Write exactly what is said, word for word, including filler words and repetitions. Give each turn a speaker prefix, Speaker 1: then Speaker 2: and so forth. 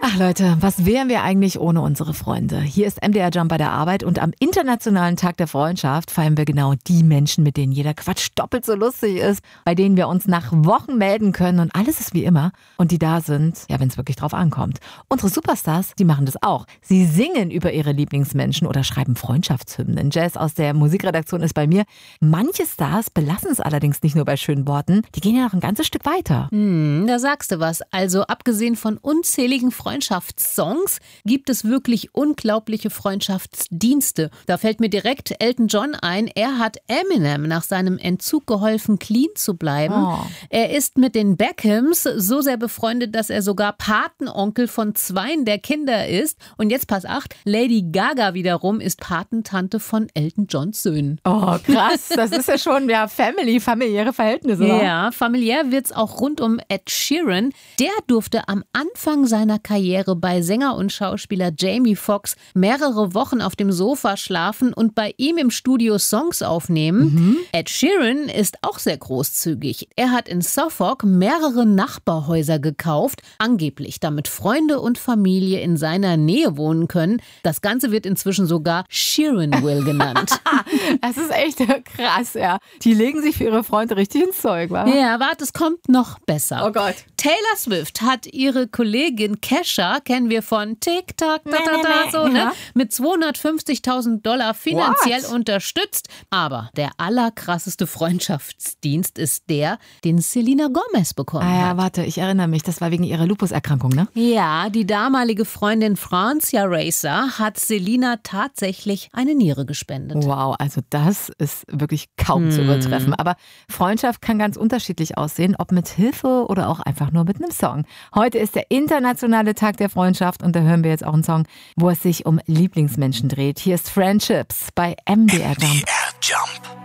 Speaker 1: Ach Leute, was wären wir eigentlich ohne unsere Freunde? Hier ist M D R Jump bei der Arbeit und am Internationalen Tag der Freundschaft feiern wir genau die Menschen, mit denen jeder Quatsch doppelt so lustig ist, bei denen wir uns nach Wochen melden können und alles ist wie immer und die da sind, ja, wenn es wirklich drauf ankommt. Unsere Superstars, die machen das auch. Sie singen über ihre Lieblingsmenschen oder schreiben Freundschaftshymnen. Jazz aus der Musikredaktion ist bei mir. Manche Stars belassen es allerdings nicht nur bei schönen Worten, die gehen ja noch ein ganzes Stück weiter.
Speaker 2: Hm, da sagst du was. Also abgesehen von unzähligen Freundschaftssongs gibt es wirklich unglaubliche Freundschaftsdienste. Da fällt mir direkt Elton John ein. Er hat Eminem nach seinem Entzug geholfen, clean zu bleiben.
Speaker 1: Oh.
Speaker 2: Er ist mit den Beckhams so sehr befreundet, dass er sogar Patenonkel von zweien der Kinder ist. Und jetzt pass acht, Lady Gaga wiederum ist Patentante von Elton Johns Söhnen.
Speaker 1: Oh, krass. Das ist ja schon ja Family, familiäre Verhältnisse. Oder?
Speaker 2: Ja, familiär wird's auch rund um Ed Sheeran. Der durfte am Anfang seiner Karriere bei Sänger und Schauspieler Jamie Foxx mehrere Wochen auf dem Sofa schlafen und bei ihm im Studio Songs aufnehmen. Mhm. Ed Sheeran ist auch sehr großzügig. Er hat in Suffolk mehrere Nachbarhäuser gekauft, angeblich damit Freunde und Familie in seiner Nähe wohnen können. Das Ganze wird inzwischen sogar Sheeranville genannt.
Speaker 1: Das ist echt krass, ja. Die legen sich für ihre Freunde richtig ins Zeug, wa?
Speaker 2: Ja, warte, es kommt noch besser.
Speaker 1: Oh Gott.
Speaker 2: Taylor Swift hat ihre Kollegin Kesha, kennen wir von TikTok, da, da, da, so, ne,
Speaker 1: ja.
Speaker 2: mit zweihundertfünfzigtausend Dollar finanziell
Speaker 1: What?
Speaker 2: unterstützt. Aber der allerkrasseste Freundschaftsdienst ist der, den Selena Gomez bekommen
Speaker 1: Ah ja,
Speaker 2: hat.
Speaker 1: warte, ich erinnere mich, das war wegen ihrer Lupus-Erkrankung, ne?
Speaker 2: Ja, die damalige Freundin Francia Racer hat Selena tatsächlich eine Niere gespendet.
Speaker 1: Wow, also das ist wirklich kaum zu übertreffen. Aber Freundschaft kann ganz unterschiedlich aussehen, ob mit Hilfe oder auch einfach nur mit einem Song. Heute ist der Internationale Tag der Freundschaft und da hören wir jetzt auch einen Song, wo es sich um Lieblingsmenschen dreht. Hier ist Friendships bei M D R Jump.
Speaker 3: M D R Jump.